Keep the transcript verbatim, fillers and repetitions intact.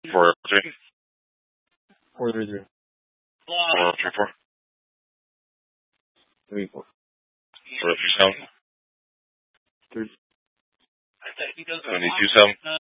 Four three. Four three three. Four three four. Three four. Four three seven. Three. Seventy two seven.